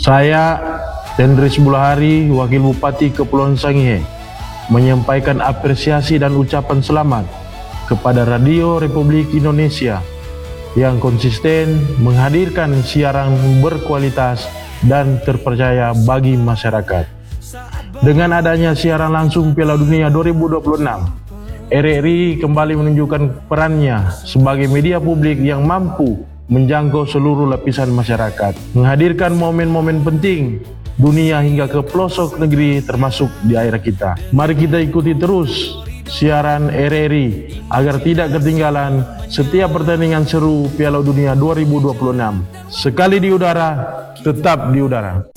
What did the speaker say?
Saya, Tendris Bulahari, Wakil Bupati Kepulauan Sangihe, menyampaikan apresiasi dan ucapan selamat kepada Radio Republik Indonesia yang konsisten menghadirkan siaran berkualitas dan terpercaya bagi masyarakat. Dengan adanya siaran langsung Piala Dunia 2026, RRI kembali menunjukkan perannya sebagai media publik yang mampu menjangkau seluruh lapisan masyarakat, menghadirkan momen-momen penting dunia hingga ke pelosok negeri termasuk di daerah kita. Mari kita ikuti terus siaran RRI agar tidak ketinggalan setiap pertandingan seru Piala Dunia 2026. Sekali di udara, tetap di udara.